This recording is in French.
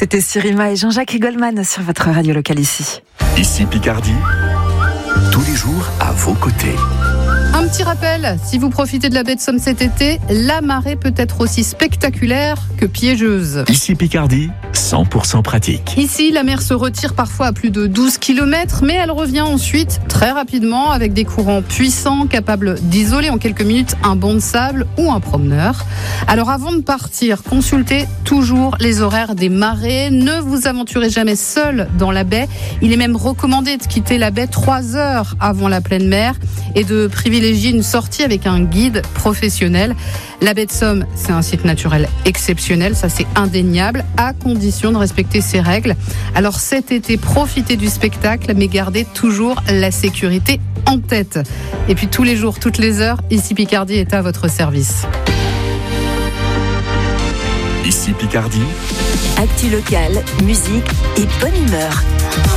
C'était Sirima et Jean-Jacques Goldman sur votre radio locale ici. Ici Picardie, tous les jours à vos côtés. Un petit rappel, si vous profitez de la baie de Somme cet été, la marée peut être aussi spectaculaire que piégeuse. Ici Picardie, 100% pratique. Ici, la mer se retire parfois à plus de 12 km, mais elle revient ensuite très rapidement avec des courants puissants capables d'isoler en quelques minutes un banc de sable ou un promeneur. Alors avant de partir, consultez toujours les horaires des marées. Ne vous aventurez jamais seul dans la baie. Il est même recommandé de quitter la baie 3 heures avant la pleine mer et de privilégier une sortie avec un guide professionnel. La baie de Somme, c'est un site naturel exceptionnel, ça c'est indéniable, à condition de respecter ses règles. Alors cet été, profitez du spectacle, mais gardez toujours la sécurité en tête. Et puis tous les jours, toutes les heures, ici Picardie est à votre service. Ici Picardie, actu locale, musique et bonne humeur.